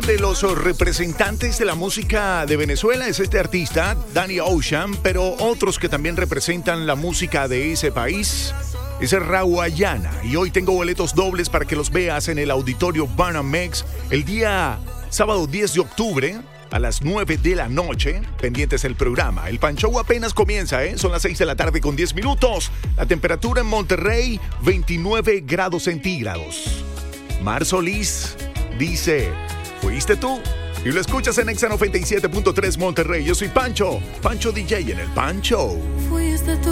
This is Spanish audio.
de los representantes de la música de Venezuela es este artista, Danny Ocean, pero otros que también representan la música de ese país es Rawayana. Y hoy tengo boletos dobles para que los veas en el Auditorio Banamex el día sábado 10 de octubre a las 9 de la noche. Pendientes del programa. El Pan Show apenas comienza, son las 6 de la tarde con 10 minutos. La temperatura en Monterrey, 29 grados centígrados. Mar Solís dice, ¿fuiste tú? Y lo escuchas en Exa 97.3 Monterrey. Yo soy Pancho DJ en el Pan Show. Fuiste tú.